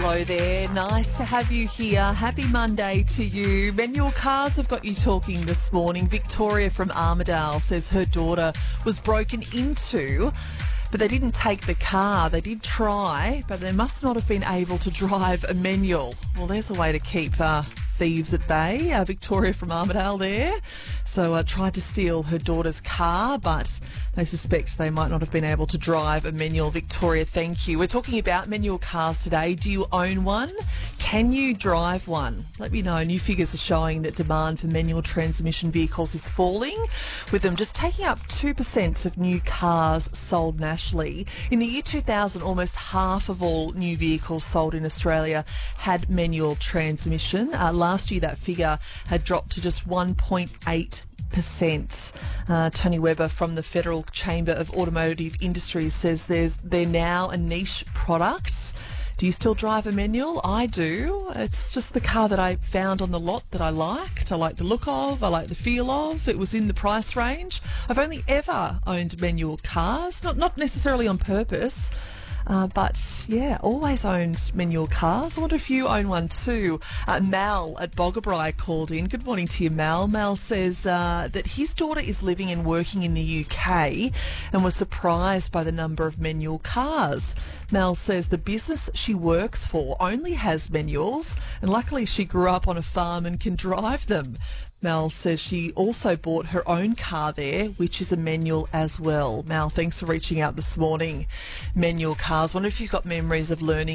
Hello there. Nice to have you here. Happy Monday to you. Manual cars have got you talking this morning. Victoria from Armidale says her daughter was broken into, but they didn't take the car. They did try, but they must not have been able to drive a manual. Well, there's a way to keep thieves at bay. Victoria from Armidale there. So tried to steal her daughter's car, but they suspect they might not have been able to drive a manual. Victoria, thank you. We're talking about manual cars today. Do you own one? Can you drive one? Let me know. New figures are showing that demand for manual transmission vehicles is falling, with them just taking up 2% of new cars sold nationally. In the year 2000, almost half of all new vehicles sold in Australia had manual transmission. Last year, that figure had dropped to just 1.8%. Tony Webber from the Federal Chamber of Automotive Industries says they're now a niche product. Do you still drive a manual? I do. It's just the car that I found on the lot that I liked. I like the look of, I like the feel of. It was in the price range. I've only ever owned manual cars, not necessarily on purpose. But yeah, always owned manual cars. I wonder if you own one too. Mal at Boggabri called in. Good morning to you, Mal. Mal says that his daughter is living and working in the UK and was surprised by the number of manual cars. Mal says the business she works for only has manuals, and luckily she grew up on a farm and can drive them. Mel says she also bought her own car there, which is a manual as well. Mel, thanks for reaching out this morning. Manual cars. Wonder if you've got memories of learning